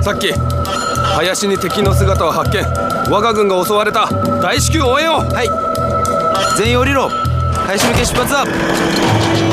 さっき林に敵の姿を発見。我が軍が襲われた。大至急応援を。 はい、全員降りろ。林向け出発だ。